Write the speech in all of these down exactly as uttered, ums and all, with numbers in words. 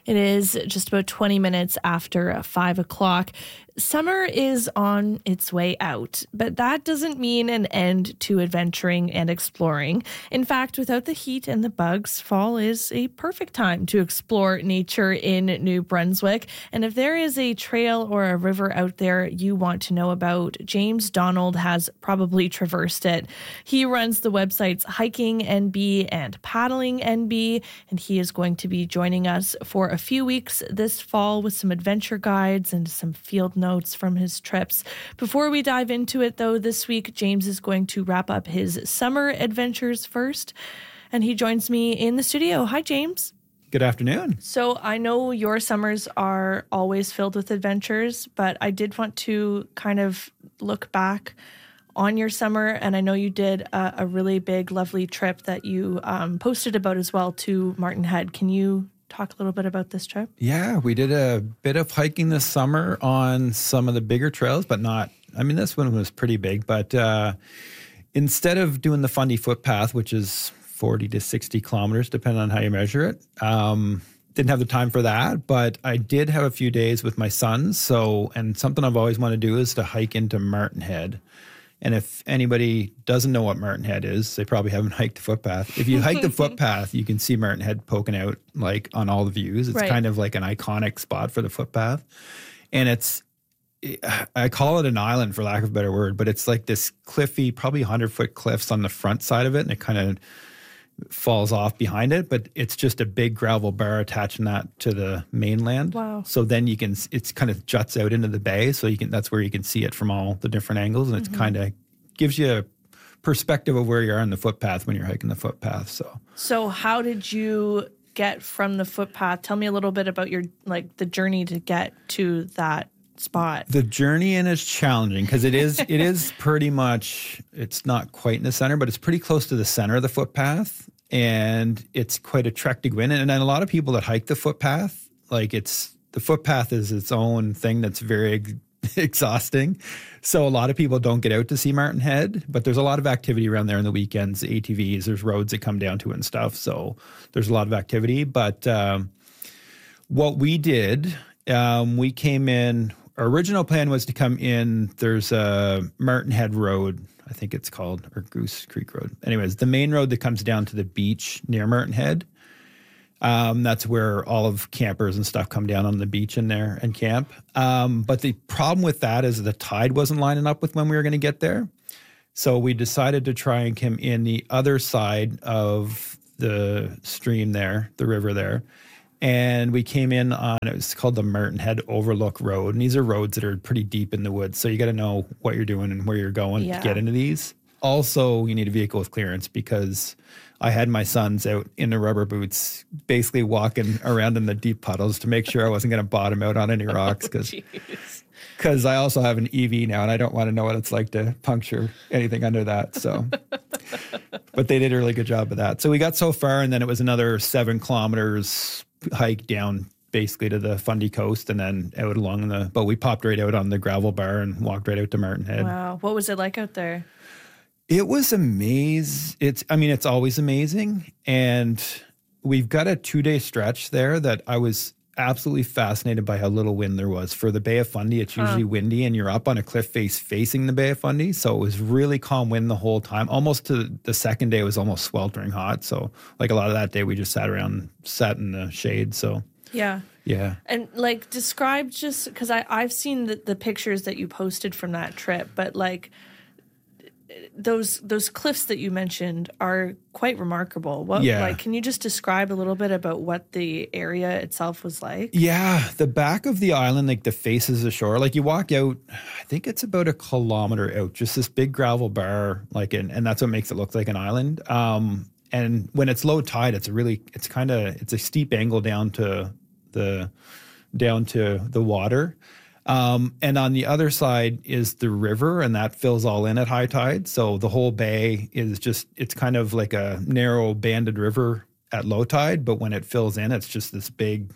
It is just about twenty minutes after five o'clock. Summer is on its way out, but that doesn't mean an end to adventuring and exploring. In fact, without the heat and the bugs, fall is a perfect time to explore nature in New Brunswick. And if there is a trail or a river out there you want to know about, James Donald has probably traversed it. He runs the websites Hiking N B and Paddling N B, and he is going to be joining us for a few weeks this fall with some adventure guides and some field notes from his trips. Before we dive into it, though, this week, James is going to wrap up his summer adventures first, and he joins me in the studio. Hi, James. Good afternoon. So I know your summers are always filled with adventures, but I did want to kind of look back on your summer, and I know you did a, a really big, lovely trip that you um, posted about as well to Martin Head. Can you talk a little bit about this trip? Yeah, we did a bit of hiking this summer on some of the bigger trails, but not, I mean, this one was pretty big, but uh, instead of doing the Fundy footpath, which is forty to sixty kilometers, depending on how you measure it, um, didn't have the time for that, but I did have a few days with my sons. So, and something I've always wanted to do is to hike into Martin Head. And if anybody doesn't know what Martin Head is, they probably haven't hiked the footpath. If you hike the footpath, you can see Martin Head poking out like on all the views. It's right. Kind of like an iconic spot for the footpath. And it's, I call it an island for lack of a better word, but it's like this cliffy, probably one hundred foot cliffs on the front side of it. And it kind of falls off behind it, but it's just a big gravel bar attaching that to the mainland. Wow. So then you can, it's kind of juts out into the bay. So you can, that's where you can see it from all the different angles. And it's mm-hmm. kind of gives you a perspective of where you are on the footpath when you're hiking the footpath. So, so how did you get from the footpath? Tell me a little bit about your, like the journey to get to that spot. The journey in is challenging because it is, it is pretty much, it's not quite in the center, but it's pretty close to the center of the footpath. And it's quite a trek to go in. And then a lot of people that hike the footpath, like it's, the footpath is its own thing that's very exhausting. So a lot of people don't get out to see Martin Head, but there's a lot of activity around there on the weekends, A T Vs, there's roads that come down to it and stuff. So there's a lot of activity. But um, what we did, um, we came in, our original plan was to come in, there's a Martin Head Road, I think it's called, or Goose Creek Road. Anyways, the main road that comes down to the beach near Martin Head. Um, that's where all of campers and stuff come down on the beach in there and camp. Um, but the problem with that is the tide wasn't lining up with when we were going to get there. So we decided to try and come in the other side of the stream there, the river there. And we came in on, it was called the Martin Head Overlook Road. And these are roads that are pretty deep in the woods. So you got to know what you're doing and where you're going yeah. to get into these. Also, you need a vehicle with clearance because I had my sons out in the rubber boots, basically walking around in the deep puddles to make sure I wasn't going to bottom out on any rocks. Because because I also have an E V now and I don't want to know what it's like to puncture anything under that. So, but they did a really good job of that. So we got so far and then it was another seven kilometers hike down basically to the Fundy coast and then out along the, but we popped right out on the gravel bar and walked right out to Martin Head. Wow. What was it like out there? It was amazing. It's, I mean, it's always amazing. And we've got a two day stretch there that I was absolutely fascinated by how little wind there was. For the Bay of Fundy, it's usually huh. windy and you're up on a cliff face facing the Bay of Fundy. So it was really calm wind the whole time. Almost to the second day, it was almost sweltering hot. So like a lot of that day, we just sat around, sat in the shade. So yeah. Yeah. And like describe just, because I've seen the, the pictures that you posted from that trip, but like, those those cliffs that you mentioned are quite remarkable. What yeah. like can you just describe a little bit about what the area itself was like? Yeah, the back of the island, like the faces of the shore, like you walk out, I think it's about a kilometer out, just this big gravel bar, like and and that's what makes it look like an island. Um, and when it's low tide, it's a really it's kind of it's a steep angle down to the down to the water. Um, and on the other side is the river, and that fills all in at high tide. So the whole bay is just, it's kind of like a narrow banded river at low tide, but when it fills in, it's just this big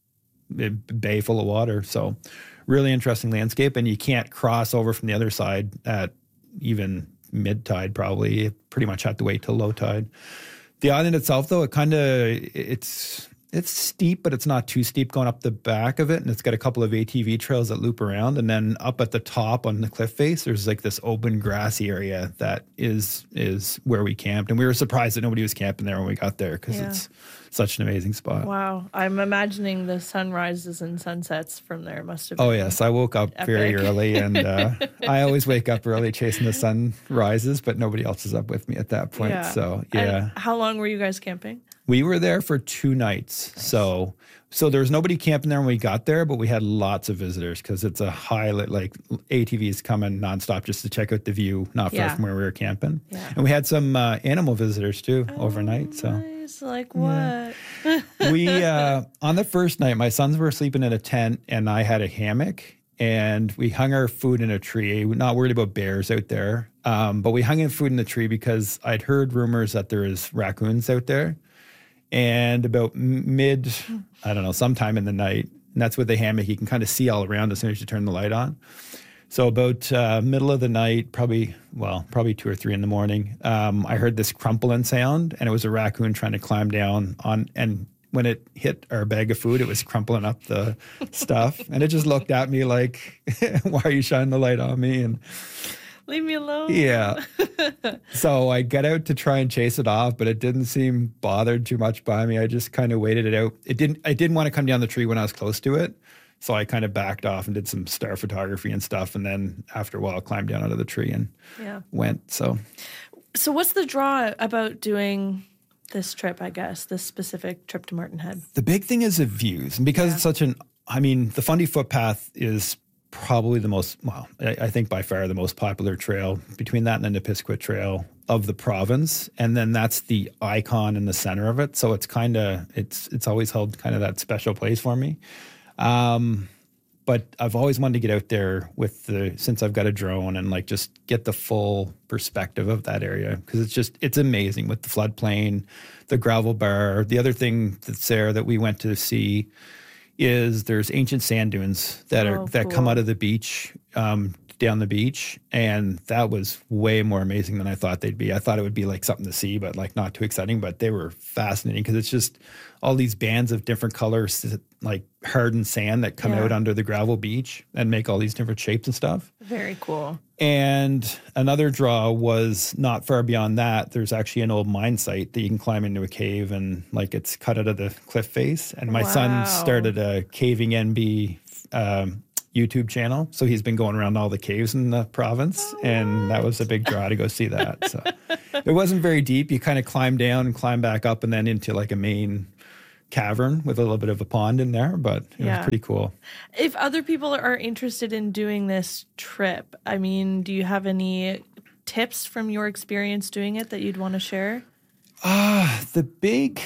bay full of water. So really interesting landscape, and you can't cross over from the other side at even mid tide probably. You pretty much have to wait till low tide. The island itself, though, it kind of, it's, it's steep, but it's not too steep going up the back of it. And it's got a couple of A T V trails that loop around. And then up at the top on the cliff face, there's like this open grassy area that is is where we camped. And we were surprised that nobody was camping there when we got there because yeah. it's such an amazing spot. Wow. I'm imagining the sunrises and sunsets from there must have been. Oh, yes. I woke up epic. very early and uh, I always wake up early chasing the sunrises, but nobody else is up with me at that point. Yeah. So, yeah. And how long were you guys camping? We were there for two nights. Nice. So so there was nobody camping there when we got there, but we had lots of visitors because it's a highlight, like A T Vs coming nonstop just to check out the view, not far yeah. from where we were camping. Yeah. And we had some uh, animal visitors too oh, overnight. So nice. Like what? Yeah. we, uh, on the first night, my sons were sleeping in a tent and I had a hammock and we hung our food in a tree. We're not worried about bears out there. Um, but we hung in food in the tree because I'd heard rumors that there is raccoons out there. And about mid, I don't know, sometime in the night, and that's with the hammock, you can kind of see all around as soon as you turn the light on. So about uh, middle of the night, probably, well, probably two or three in the morning, um, I heard this crumpling sound, and it was a raccoon trying to climb down on, and when it hit our bag of food, it was crumpling up the stuff, and it just looked at me like, why are you shining the light on me? And leave me alone. Yeah. So I got out to try and chase it off, but it didn't seem bothered too much by me. I just kind of waited it out. It didn't. I didn't want to come down the tree when I was close to it, so I kind of backed off and did some star photography and stuff. And then after a while, climbed down out of the tree and yeah. went. So, so what's the draw about doing this trip? I guess this specific trip to Martin Head. The big thing is the views, and because yeah. it's such an. I mean, the Fundy Footpath is probably the most, well, I, I think by far the most popular trail between that and the Nipisquit Trail of the province. And then that's the icon in the center of it. So it's kind of, it's it's always held kind of that special place for me. Um, but I've always wanted to get out there with the, since I've got a drone and like just get the full perspective of that area. Because it's just, it's amazing with the floodplain, the gravel bar. The other thing that's there that we went to see is there's ancient sand dunes that are oh, that cool. come out of the beach, um, down the beach, and that was way more amazing than I thought they'd be. I thought it would be like something to see, but like not too exciting, but they were fascinating because it's just all these bands of different colors, like hardened sand that come yeah. out under the gravel beach and make all these different shapes and stuff. Very cool. And another draw was not far beyond that. There's actually an old mine site that you can climb into a cave and like it's cut out of the cliff face. And my wow. son started a Caving N B um, YouTube channel. So he's been going around all the caves in the province. Oh, and that was a big draw to go see that. So it wasn't very deep. You kind of climb down and climb back up and then into like a main cavern with a little bit of a pond in there, but it yeah. was pretty cool. If other people are interested in doing this trip, I mean, do you have any tips from your experience doing it that you'd want to share? Uh, the big,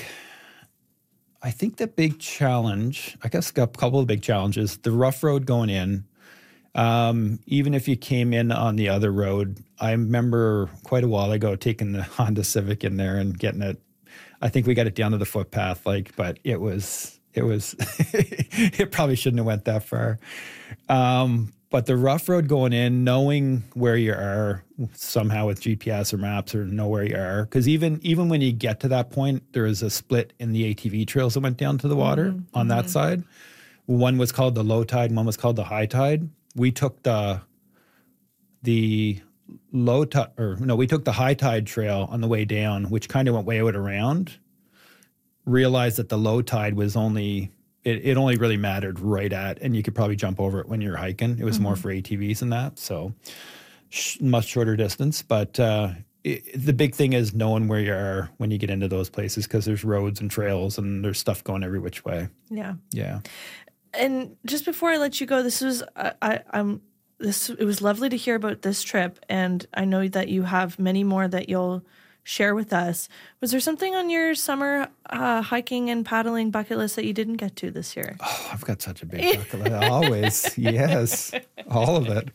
I think the big challenge, I guess a couple of big challenges, the rough road going in, um, even if you came in on the other road, I remember quite a while ago taking the Honda Civic in there and getting it. I think we got it down to the footpath, like, but it was, it was, it probably shouldn't have went that far. Um, but the rough road going in, knowing where you are somehow with G P S or maps or know where you are. Because even, even when you get to that point, there is a split in the A T V trails that went down to the water mm-hmm. on that mm-hmm. side. One was called the low tide, and one was called the high tide. We took the, the, low tide, or no, we took the high tide trail on the way down, which kind of went way out around. Realized that the low tide was only, it, it only really mattered right at, and you could probably jump over it when you're hiking. It was mm-hmm. more for A T Vs than that, so sh- much shorter distance. But uh, it, the big thing is knowing where you are when you get into those places, because there's roads and trails and there's stuff going every which way. Yeah, yeah. And just before I let you go, this was I, I I'm. This it was lovely to hear about this trip, and I know that you have many more that you'll share with us. Was there something on your summer uh, hiking and paddling bucket list that you didn't get to this year? Oh, I've got such a big bucket list. Always. Yes. All of it.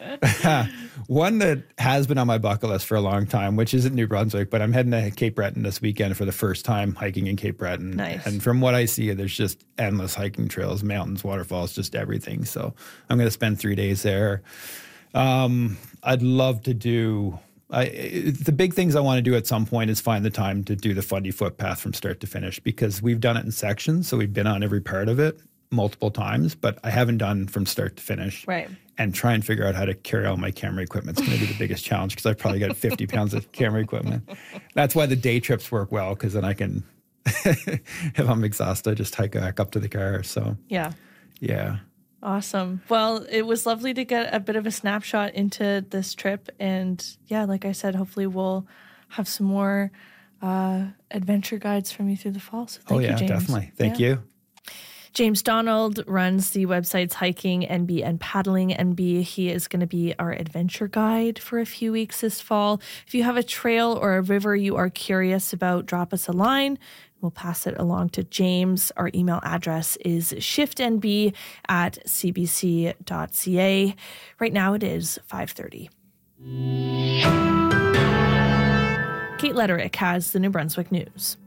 One that has been on my bucket list for a long time, which isn't New Brunswick, but I'm heading to Cape Breton this weekend for the first time hiking in Cape Breton. Nice. And from what I see, there's just endless hiking trails, mountains, waterfalls, just everything. So I'm going to spend three days there. Um, I'd love to do I, the big things I want to do at some point is find the time to do the Fundy footpath from start to finish, because we've done it in sections. So we've been on every part of it multiple times, but I haven't done from start to finish. Right. And try and figure out how to carry all my camera equipment. It's going to be the biggest challenge, because I've probably got fifty pounds of camera equipment. That's why the day trips work well, because then I can, if I'm exhausted, just hike back up to the car. So yeah. Yeah. Awesome. Well, it was lovely to get a bit of a snapshot into this trip. And yeah, like I said, hopefully we'll have some more uh, adventure guides from you through the fall. So thank oh, yeah, you, James. Definitely. Thank yeah. you. James Donald runs the websites Hiking N B and Paddling N B. He is going to be our adventure guide for a few weeks this fall. If you have a trail or a river you are curious about, drop us a line. We'll pass it along to James. Our email address is shiftnb at c b c dot c a. Right now it is five thirty. Kate Letterick has the New Brunswick News.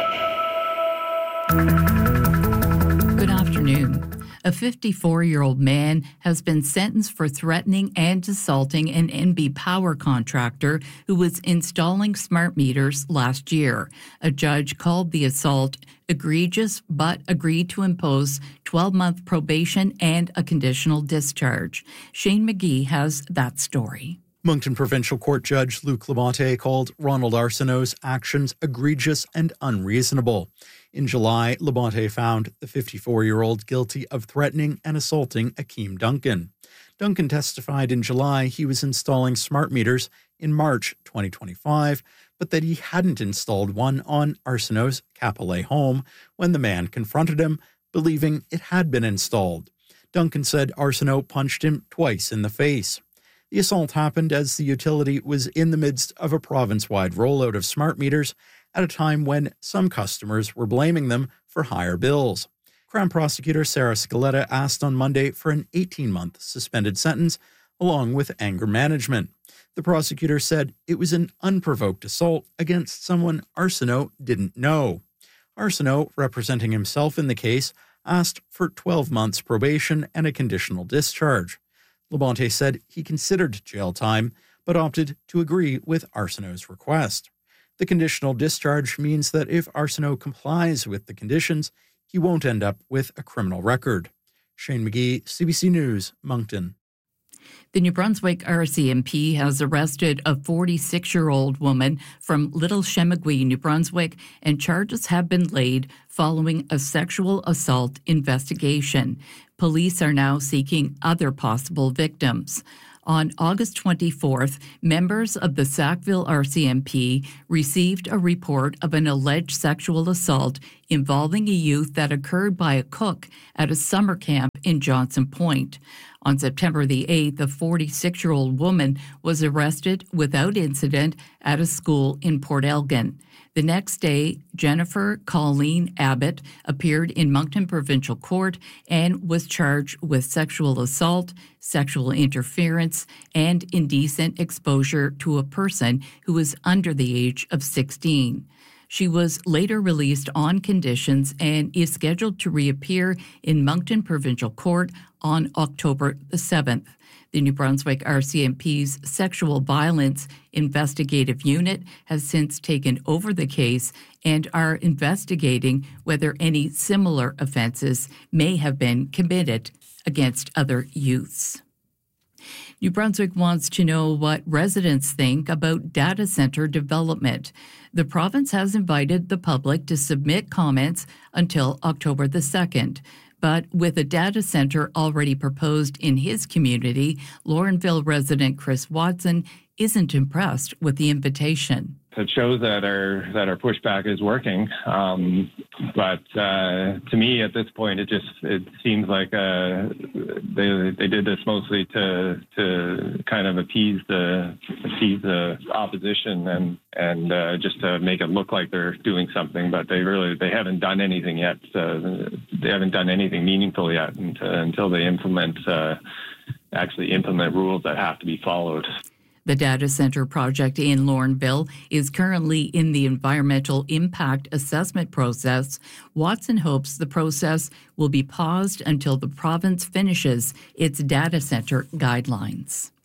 Good afternoon. A fifty-four-year-old man has been sentenced for threatening and assaulting an N B power contractor who was installing smart meters last year. A judge called the assault egregious but agreed to impose twelve-month probation and a conditional discharge. Shane McGee has that story. Moncton Provincial Court Judge Luc Labonte called Ronald Arsenault's actions egregious and unreasonable. In July, Labonte found the fifty-four-year-old guilty of threatening and assaulting Akeem Duncan. Duncan testified in July he was installing smart meters in March twenty twenty-five, but that he hadn't installed one on Arsenault's Capellet home when the man confronted him, believing it had been installed. Duncan said Arsenault punched him twice in the face. The assault happened as the utility was in the midst of a province-wide rollout of smart meters at a time when some customers were blaming them for higher bills. Crown Prosecutor Sarah Scaletta asked on Monday for an eighteen-month suspended sentence, along with anger management. The prosecutor said it was an unprovoked assault against someone Arsenault didn't know. Arsenault, representing himself in the case, asked for twelve months probation and a conditional discharge. Labonte said he considered jail time, but opted to agree with Arsenault's request. The conditional discharge means that if Arsenault complies with the conditions, he won't end up with a criminal record. Shane McGee, C B C News, Moncton. The New Brunswick R C M P has arrested a forty-six-year-old woman from Little Chemagui, New Brunswick, and charges have been laid following a sexual assault investigation. Police are now seeking other possible victims. On August twenty-fourth, members of the Sackville R C M P received a report of an alleged sexual assault involving a youth that occurred by a cook at a summer camp in Johnson Point. On September the eighth, a forty-six-year-old woman was arrested without incident at a school in Port Elgin. The next day, Jennifer Colleen Abbott appeared in Moncton Provincial Court and was charged with sexual assault, sexual interference, and indecent exposure to a person who was under the age of sixteen. She was later released on conditions and is scheduled to reappear in Moncton Provincial Court on October the seventh. The New Brunswick R C M P's Sexual Violence Investigative Unit has since taken over the case and are investigating whether any similar offences may have been committed against other youths. New Brunswick wants to know what residents think about data centre development. The province has invited the public to submit comments until October the second. But with a data centre already proposed in his community, Laurenville resident Chris Watson isn't impressed with the invitation. It shows that our that our pushback is working, um, but uh, to me at this point, it just it seems like uh, they they did this mostly to to kind of appease the appease the opposition and and uh, just to make it look like they're doing something, but they really they haven't done anything yet. Uh, they haven't done anything meaningful yet until, until they implement uh, actually implement rules that have to be followed. The data center project in Laurenville is currently in the environmental impact assessment process. Watson hopes the process will be paused until the province finishes its data center guidelines.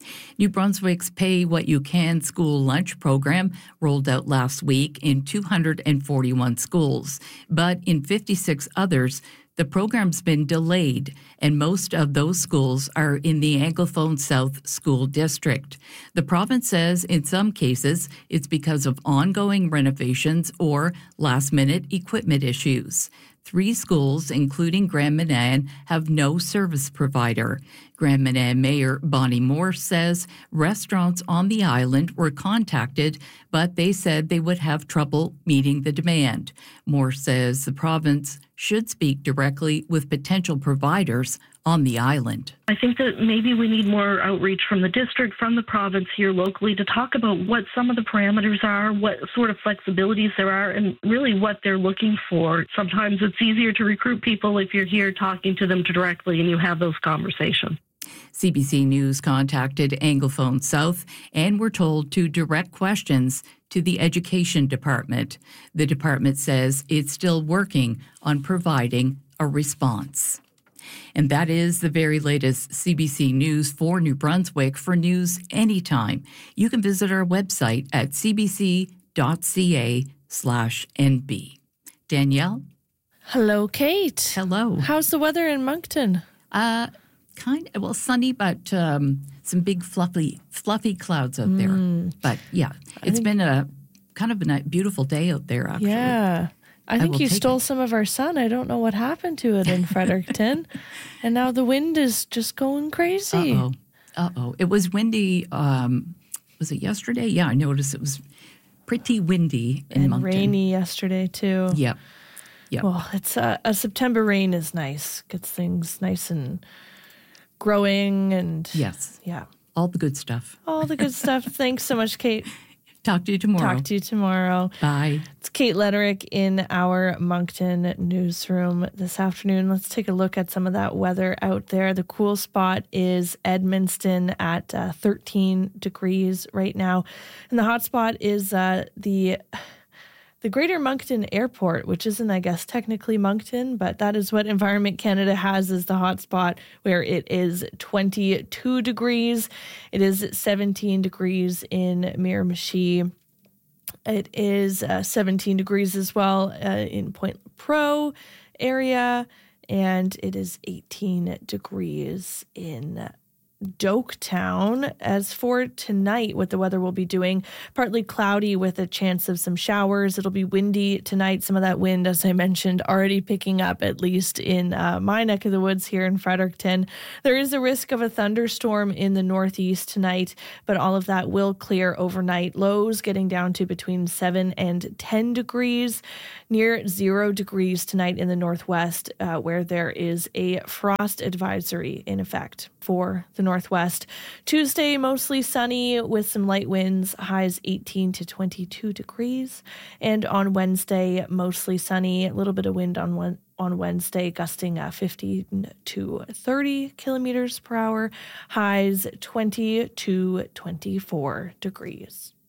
New Brunswick's Pay What You Can school lunch program rolled out last week in two hundred forty-one schools, but in fifty-six others, the program's been delayed, and most of those schools are in the Anglophone South School District. The province says in some cases it's because of ongoing renovations or last-minute equipment issues. Three schools, including Grand Manan, have no service provider. Grand Manan Mayor Bonnie Moore says restaurants on the island were contacted, but they said they would have trouble meeting the demand. Moore says the province should speak directly with potential providers on the island. I think that maybe we need more outreach from the district, from the province here locally to talk about what some of the parameters are, what sort of flexibilities there are, and really what they're looking for. Sometimes it's easier to recruit people if you're here talking to them directly and you have those conversations. C B C News contacted Anglophone South and were told to direct questions to the Education Department. The department says it's still working on providing a response. And that is the very latest C B C News for New Brunswick. For news anytime, you can visit our website at cbc.ca slash NB. Danielle? Hello, Kate. Hello. How's the weather in Moncton? Uh, kind of, well, sunny, but um, some big fluffy fluffy clouds out there. Mm. But yeah, it's been a kind of a nice, beautiful day out there, actually. Yeah. I think I you take stole it. some of our sun. I don't know what happened to it in Fredericton. And now the wind is just going crazy. Uh-oh. Uh-oh. It was windy. Um, was it yesterday? Yeah, I noticed it was pretty windy in And Moncton. rainy yesterday, too. Yep. Yep. Well, it's uh, a September rain is nice. Gets things nice and growing and Yes. yeah, All the good stuff. all the good stuff. Thanks so much, Kate. Talk to you tomorrow. Talk to you tomorrow. Bye. It's Kate Lederick in our Moncton newsroom this afternoon. Let's take a look at some of that weather out there. The cool spot is Edmundston at uh, thirteen degrees right now. And the hot spot is uh, the... The Greater Moncton Airport, which isn't, I guess, technically Moncton, but that is what Environment Canada has as the hot spot, where it is twenty-two degrees. It is seventeen degrees in Miramichi. It is uh, seventeen degrees as well uh, in Point Pro area, and it is eighteen degrees in Doketown. As for tonight, what the weather will be doing, partly cloudy with a chance of some showers. It'll be windy tonight. Some of that wind, as I mentioned, already picking up, at least in uh, my neck of the woods here in Fredericton. There is a risk of a thunderstorm in the northeast tonight, but all of that will clear overnight. Lows getting down to between seven and ten degrees, near zero degrees tonight in the northwest, uh, where there is a frost advisory in effect for the northwest. Tuesday, mostly sunny with some light winds, highs eighteen to twenty-two degrees. And on Wednesday, mostly sunny, a little bit of wind on one. On Wednesday, gusting uh, fifty to thirty kilometers per hour, highs twenty to twenty-four degrees.